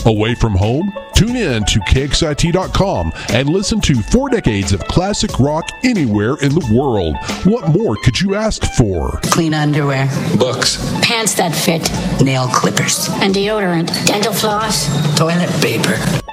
Away from home? Tune in to KXIT.com and listen to 4 decades of classic rock anywhere in the world. What more could you ask for? Clean underwear. Books. Pants that fit. Nail clippers. And deodorant. Dental floss. Toilet paper.